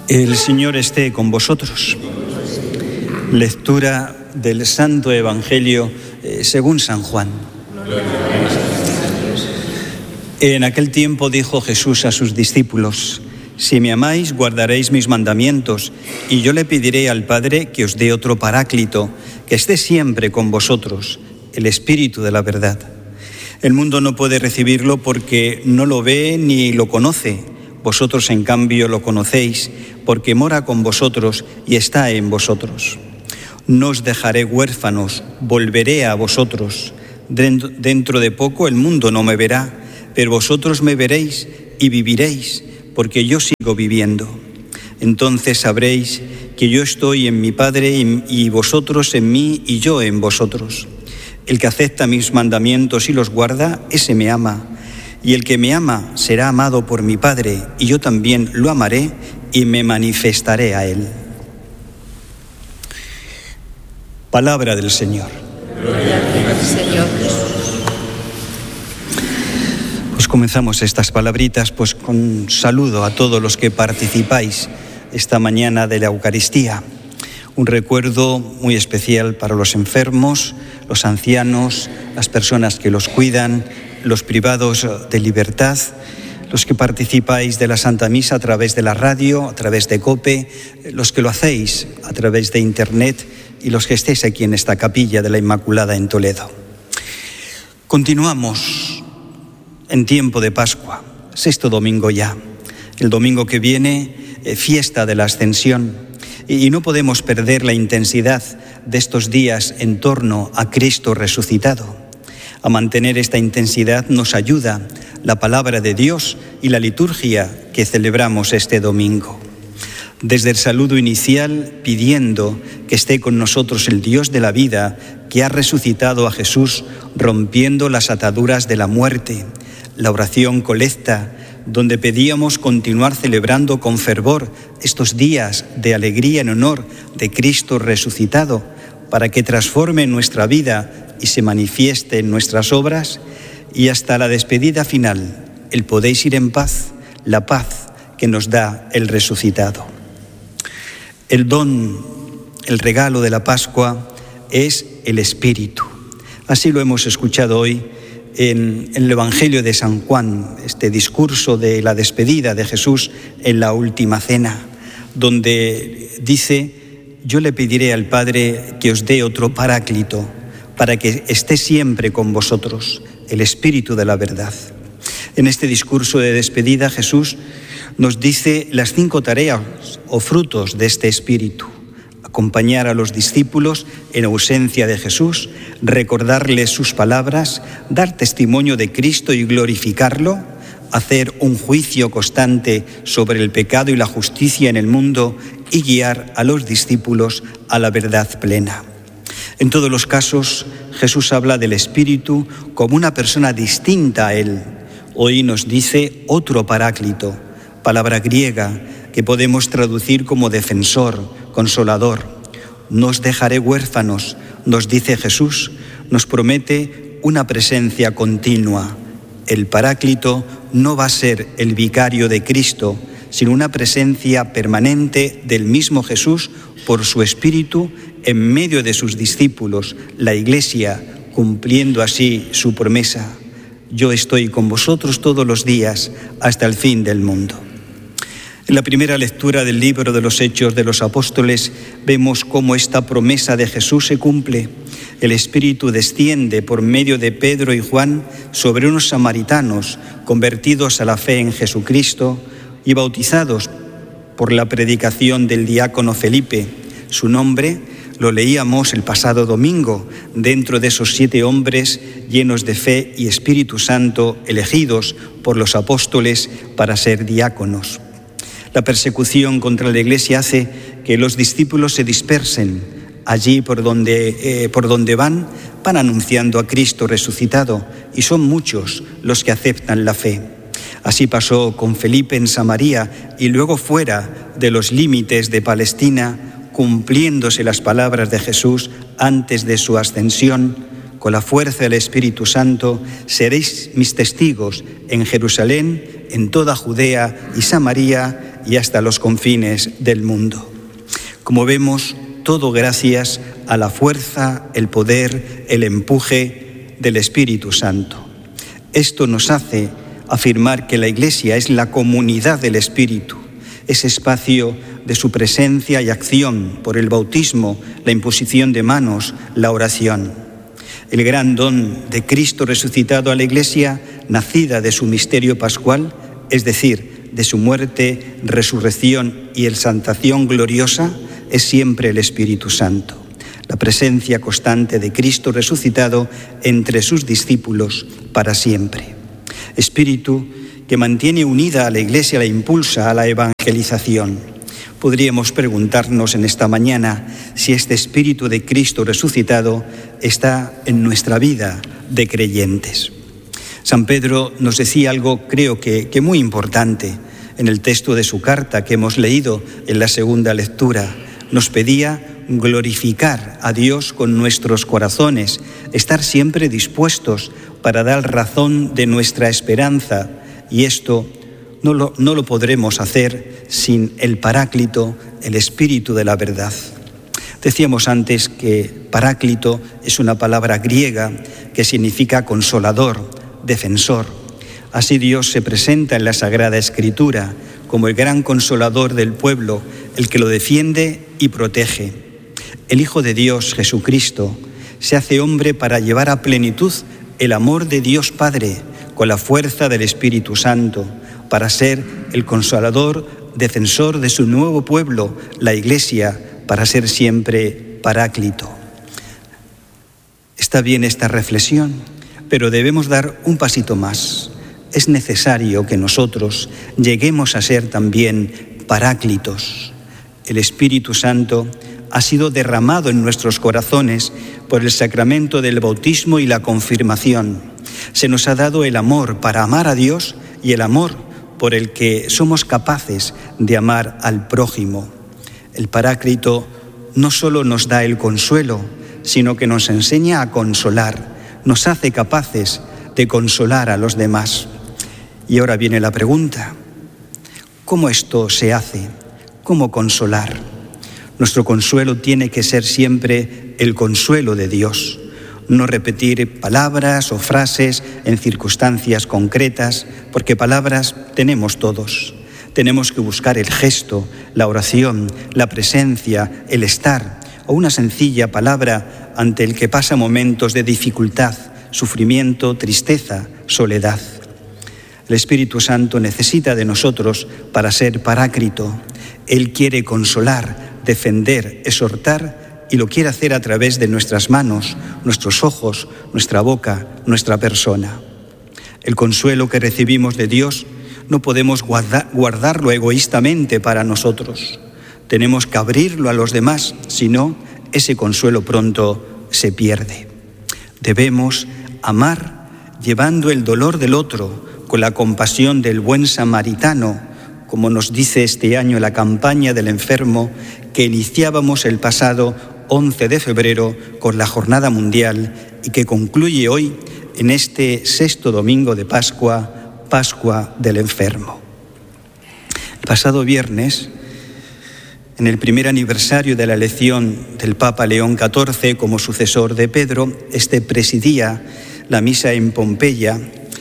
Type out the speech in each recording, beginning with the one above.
El Señor esté con vosotros. Lectura del Santo Evangelio según San Juan. En aquel tiempo dijo Jesús a sus discípulos: si me amáis, guardaréis mis mandamientos, y yo le pediré al Padre que os dé otro Paráclito, que esté siempre con vosotros, el Espíritu de la verdad. El mundo no puede recibirlo porque no lo ve ni lo conoce. Vosotros, en cambio, lo conocéis, porque mora con vosotros y está en vosotros. No os dejaré huérfanos, volveré a vosotros. Dentro de poco el mundo no me verá, pero vosotros me veréis y viviréis, porque yo sigo viviendo. Entonces sabréis que yo estoy en mi Padre y vosotros en mí y yo en vosotros. El que acepta mis mandamientos y los guarda, ese me ama. Y el que me ama será amado por mi Padre, y yo también lo amaré y me manifestaré a él. Palabra del Señor. Gloria a ti, Señor Jesús. Pues comenzamos estas palabritas con un saludo a todos los que participáis esta mañana de la Eucaristía. Un recuerdo muy especial para los enfermos, los ancianos, las personas que los cuidan, los privados de libertad, los que participáis de la Santa Misa a través de la radio, a través de COPE, los que lo hacéis a través de Internet y los que estéis aquí en esta capilla de la Inmaculada en Toledo. Continuamos en tiempo de Pascua, sexto domingo ya. El domingo que viene, fiesta de la Ascensión, y no podemos perder la intensidad de estos días en torno a Cristo resucitado. A mantener esta intensidad nos ayuda la palabra de Dios y la liturgia que celebramos este domingo. Desde el saludo inicial, pidiendo que esté con nosotros el Dios de la vida, que ha resucitado a Jesús rompiendo las ataduras de la muerte. La oración colecta, donde pedíamos continuar celebrando con fervor estos días de alegría en honor de Cristo resucitado, para que transforme nuestra vida y se manifieste en nuestras obras, y hasta la despedida final, el podéis ir en paz, la paz que nos da el resucitado. El don, el regalo de la Pascua es el Espíritu. Así lo hemos escuchado hoy en el Evangelio de San Juan, este discurso de la despedida de Jesús en la última cena, donde dice: yo le pediré al Padre que os dé otro Paráclito, para que esté siempre con vosotros, el Espíritu de la verdad. En este discurso de despedida, Jesús nos dice las 5 tareas o frutos de este Espíritu: acompañar a los discípulos en ausencia de Jesús, recordarles sus palabras, dar testimonio de Cristo y glorificarlo, hacer un juicio constante sobre el pecado y la justicia en el mundo y guiar a los discípulos a la verdad plena. En todos los casos, Jesús habla del Espíritu como una persona distinta a Él. Hoy nos dice otro Paráclito, palabra griega que podemos traducir como defensor, consolador. No os dejaré huérfanos, nos dice Jesús, nos promete una presencia continua. El Paráclito no va a ser el vicario de Cristo, sino una presencia permanente del mismo Jesús por su Espíritu en medio de sus discípulos, la Iglesia, cumpliendo así su promesa: yo estoy con vosotros todos los días hasta el fin del mundo. En la primera lectura del libro de los Hechos de los Apóstoles vemos cómo esta promesa de Jesús se cumple. El Espíritu desciende por medio de Pedro y Juan sobre unos samaritanos convertidos a la fe en Jesucristo y bautizados por la predicación del diácono Felipe. Su nombre lo leíamos el pasado domingo, dentro de esos 7 hombres llenos de fe y Espíritu Santo, elegidos por los apóstoles para ser diáconos. La persecución contra la Iglesia hace que los discípulos se dispersen. Allí por donde van anunciando a Cristo resucitado, y son muchos los que aceptan la fe. Así pasó con Felipe en Samaria y luego fuera de los límites de Palestina, cumpliéndose las palabras de Jesús antes de su ascensión: con la fuerza del Espíritu Santo seréis mis testigos en Jerusalén, en toda Judea y Samaria y hasta los confines del mundo. Como vemos, todo gracias a la fuerza, el poder, el empuje del Espíritu Santo. Esto nos hace afirmar que la Iglesia es la comunidad del Espíritu, ese espacio de su presencia y acción por el bautismo, la imposición de manos, la oración. El gran don de Cristo resucitado a la Iglesia, nacida de su misterio pascual, es decir, de su muerte, resurrección y exaltación gloriosa, es siempre el Espíritu Santo, la presencia constante de Cristo resucitado entre sus discípulos para siempre. Espíritu que mantiene unida a la Iglesia, la impulsa a la evangelización. Podríamos preguntarnos en esta mañana si este Espíritu de Cristo resucitado está en nuestra vida de creyentes. San Pedro nos decía algo, creo que muy importante, en el texto de su carta que hemos leído en la segunda lectura. Nos pedía glorificar a Dios con nuestros corazones, estar siempre dispuestos para dar razón de nuestra esperanza, y esto no lo podremos hacer sin el Paráclito, el Espíritu de la verdad. Decíamos antes que Paráclito es una palabra griega que significa consolador, defensor. Así Dios se presenta en la Sagrada Escritura como el gran consolador del pueblo, el que lo defiende y protege. El Hijo de Dios, Jesucristo, se hace hombre para llevar a plenitud el amor de Dios Padre con la fuerza del Espíritu Santo, para ser el consolador, defensor de su nuevo pueblo, la Iglesia, para ser siempre Paráclito. Está bien esta reflexión, pero debemos dar un pasito más. Es necesario que nosotros lleguemos a ser también Paráclitos. El Espíritu Santo ha sido derramado en nuestros corazones por el sacramento del bautismo y la confirmación. Se nos ha dado el amor para amar a Dios y el amor por el que somos capaces de amar al prójimo. El Paráclito no solo nos da el consuelo, sino que nos enseña a consolar, nos hace capaces de consolar a los demás. Y ahora viene la pregunta: ¿cómo esto se hace? ¿Cómo consolar? Nuestro consuelo tiene que ser siempre el consuelo de Dios. No repetir palabras o frases en circunstancias concretas, porque palabras tenemos todos. Tenemos que buscar el gesto, la oración, la presencia, el estar, o una sencilla palabra ante el que pasa momentos de dificultad, sufrimiento, tristeza, soledad. El Espíritu Santo necesita de nosotros para ser Paráclito. Él quiere consolar, defender, exhortar, y lo quiere hacer a través de nuestras manos, nuestros ojos, nuestra boca, nuestra persona. El consuelo que recibimos de Dios no podemos guardarlo egoístamente para nosotros. Tenemos que abrirlo a los demás, si no, ese consuelo pronto se pierde. Debemos amar llevando el dolor del otro con la compasión del buen samaritano, como nos dice este año la campaña del enfermo que iniciábamos el pasado 11 de febrero con la Jornada Mundial y que concluye hoy en este sexto domingo de Pascua, Pascua del Enfermo. El pasado viernes, en el primer aniversario de la elección del Papa León XIV como sucesor de Pedro, presidía la misa en Pompeya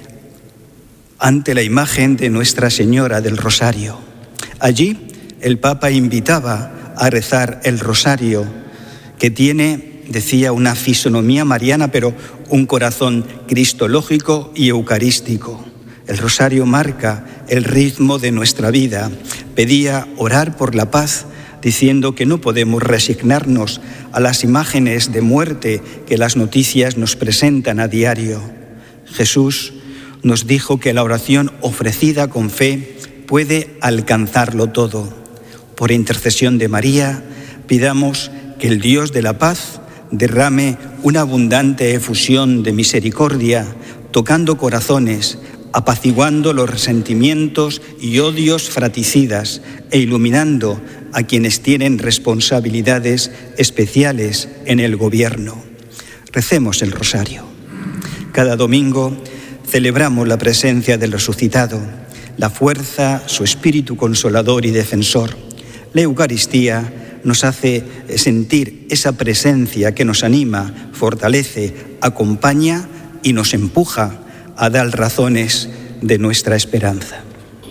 ante la imagen de Nuestra Señora del Rosario. Allí el Papa invitaba a rezar el Rosario, que tiene, decía, una fisonomía mariana, pero un corazón cristológico y eucarístico. El Rosario marca el ritmo de nuestra vida. Pedía orar por la paz, diciendo que no podemos resignarnos a las imágenes de muerte que las noticias nos presentan a diario. Jesús nos dijo que la oración ofrecida con fe puede alcanzarlo todo. Por intercesión de María, pidamos que el Dios de la paz derrame una abundante efusión de misericordia, tocando corazones, apaciguando los resentimientos y odios fratricidas e iluminando a quienes tienen responsabilidades especiales en el gobierno. Recemos el Rosario. Cada domingo celebramos la presencia del resucitado. la fuerza, su espíritu consolador y defensor. La Eucaristía nos hace sentir esa presencia que nos anima, fortalece, acompaña y nos empuja a dar razones de nuestra esperanza.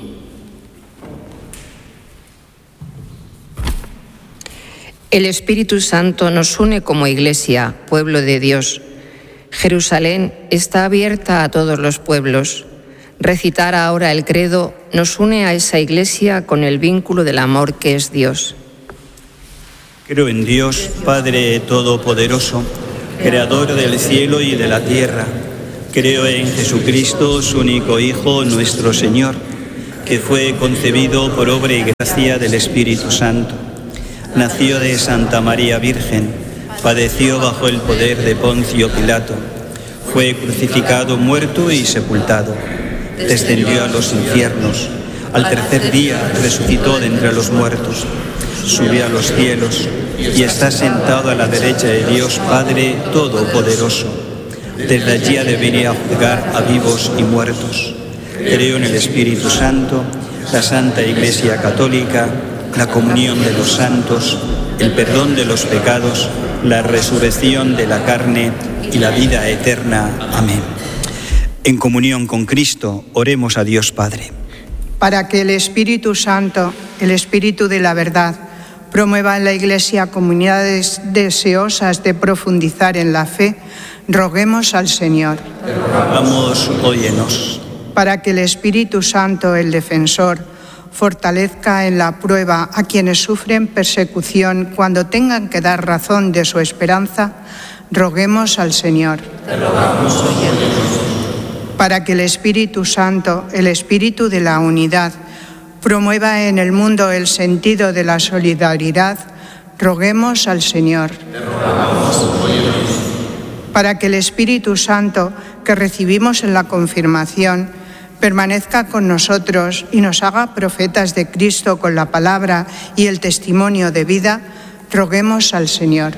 El Espíritu Santo nos une como Iglesia, pueblo de Dios. Jerusalén está abierta a todos los pueblos. Recitar ahora el credo nos une a esa Iglesia con el vínculo del amor que es Dios. Creo en Dios, Padre Todopoderoso, Creador del cielo y de la tierra. Creo en Jesucristo, su único Hijo, nuestro Señor, que fue concebido por obra y gracia del Espíritu Santo. Nació de Santa María Virgen, padeció bajo el poder de Poncio Pilato, fue crucificado, muerto y sepultado, descendió a los infiernos, al tercer día resucitó de entre los muertos, subió a los cielos y está sentado a la derecha de Dios Padre Todopoderoso. Desde allí ha de venir a juzgar a vivos y muertos. Creo en el Espíritu Santo, la Santa Iglesia Católica, la comunión de los santos, el perdón de los pecados, la resurrección de la carne y la vida eterna. Amén. En comunión con Cristo, oremos a Dios Padre. Para que el Espíritu Santo, el Espíritu de la verdad, promueva en la Iglesia comunidades deseosas de profundizar en la fe, roguemos al Señor. Rogamos, óyenos. Para que el Espíritu Santo, el Defensor, fortalezca en la prueba a quienes sufren persecución cuando tengan que dar razón de su esperanza, roguemos al Señor. Para que el Espíritu Santo, el Espíritu de la unidad, promueva en el mundo el sentido de la solidaridad, roguemos al Señor. Para que el Espíritu Santo que recibimos en la confirmación permanezca con nosotros y nos haga profetas de Cristo con la palabra y el testimonio de vida, roguemos al Señor.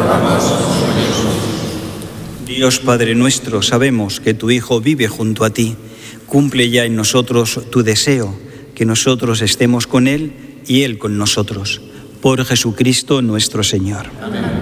Dios Padre nuestro, sabemos que tu Hijo vive junto a ti. Cumple ya en nosotros tu deseo, que nosotros estemos con Él y Él con nosotros. Por Jesucristo nuestro Señor. Amén.